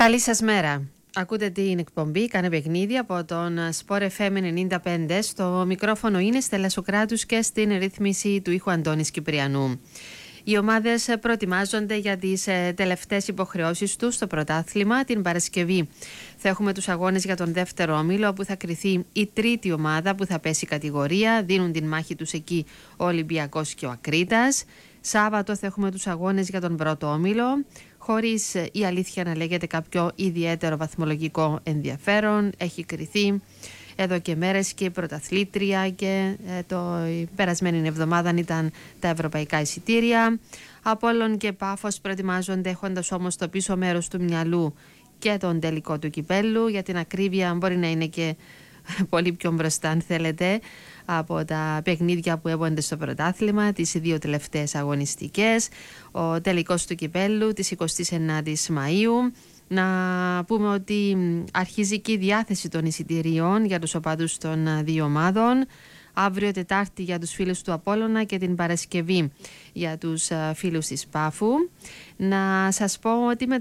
Καλή σας μέρα. Ακούτε την εκπομπή «Κάνε παιχνίδι» από τον Sport FM 95. Στο μικρόφωνο είναι Στέλλα Σοκράτους και στην ρύθμιση του ήχου Αντώνης Κυπριανού. Οι ομάδες προετοιμάζονται για τις τελευταίες υποχρεώσεις τους στο πρωτάθλημα. Την Παρασκευή θα έχουμε τους αγώνες για τον δεύτερο όμιλο, όπου θα κριθεί η τρίτη ομάδα που θα πέσει κατηγορία. Δίνουν την μάχη τους εκεί ο Ολυμπιακός και ο Ακρίτας. Σάββατο θα έχουμε τους αγώνες για τον πρώτο όμιλο, χωρίς η αλήθεια να λέγεται κάποιο ιδιαίτερο βαθμολογικό ενδιαφέρον. Έχει κριθεί εδώ και μέρες και η πρωταθλήτρια και η περασμένη εβδομάδα ήταν τα ευρωπαϊκά εισιτήρια. Απόλλων και Πάφος προετοιμάζονται, έχοντας όμως στο πίσω μέρος του μυαλού και τον τελικό του κυπέλλου. Για την ακρίβεια μπορεί να είναι και πολύ πιο μπροστά, αν θέλετε, από τα παιχνίδια που έβονται στο πρωτάθλημα, τις δύο τελευταίες αγωνιστικές, ο τελικός του κυπέλλου της 29ης Μαΐου. Να πούμε ότι αρχίζει και η διάθεση των εισιτηρίων για τους οπαδούς των δύο ομάδων. Αύριο Τετάρτη για τους φίλους του Απόλλωνα και την Παρασκευή για τους φίλους της Πάφου. Να σας πω ότι